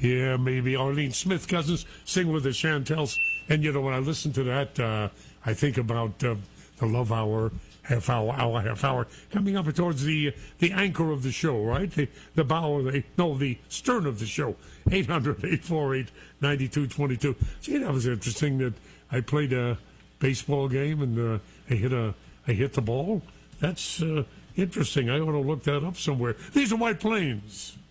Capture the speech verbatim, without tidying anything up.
Yeah, maybe Arlene Smith Cousins sing with the Chantels. And, you know, when I listen to that, uh, I think about uh, the Love Hour, half hour, hour, half hour, coming up towards the the anchor of the show, right? The, the bow, the, no, the stern of the show. eight hundred, eight four eight, nine two two two. See, that was interesting that I played a baseball game and uh, I hit a I hit the ball. That's uh, interesting. I ought to look that up somewhere. These are White Plains.